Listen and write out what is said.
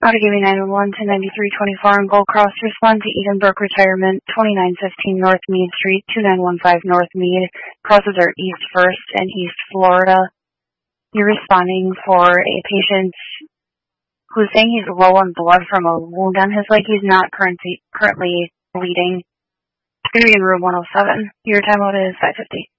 Outagaming 911 to 9324 on Gold Cross. Respond to Edenbrook Retirement, 2915 North Meade Street, 2915 North Meade. Crosses are East First and East Florida. You're responding for a patient who's saying he's low on blood from a wound on his leg. He's not currently bleeding. It's going to be in room 107. Your timeout is 5:50.